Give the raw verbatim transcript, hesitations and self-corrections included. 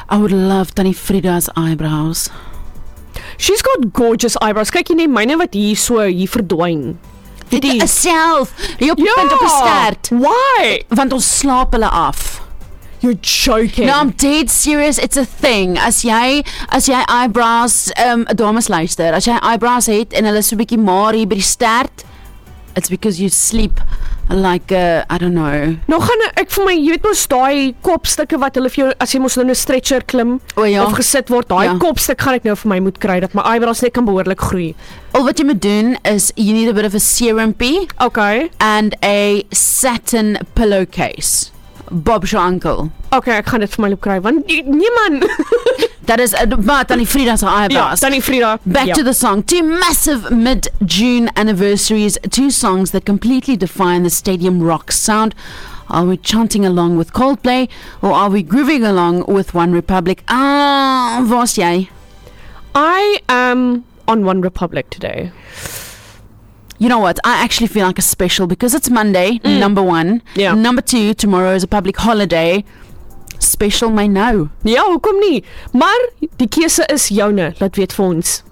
I would love Tannie Frida's eyebrows. She's got gorgeous eyebrows. Kyk jy net myne wat hier so hier verdwyn. Dit is self. Jy op die Ja. punt op die stert. Why? Want ons slaap hulle af. You're joking. No, I'm dead serious. It's a thing. As jy as jy eyebrows, um, dames luister, as jy eyebrows het en hulle so 'n bietjie maar hier by die stert, it's because you sleep like uh, I don't know. Nou gaan ek vir my, jy weet mos daai kopstukke wat hulle vir jou as jy mos nou 'n stretcher klim O ja. of gesit word, daai Ja. kopstuk gaan ek nou vir my moet kry dat my eyebrows net kan behoorlik groei. Al wat jy moet doen is you need a bit of a serumpy Okay. and a satin pillowcase. Bob's your uncle. Okay, ek gaan dit vir my loop kry want nee man. That is uh, maar Tannie Frida's Ja, eyebrows. Tannie Frida. Back ja. to the song. Two massive mid-June anniversaries, two songs that completely define the stadium rock sound. Are we chanting along with Coldplay or are we grooving along with One Republic? Ah, was jy? I am on One Republic today. You know what? I actually feel like a special because it's Monday, Mm. number one. Yeah. Number two, tomorrow is a public holiday. Special my nou. Ja, hoekom nie? Maar die keuse is joune, laat weet vir ons.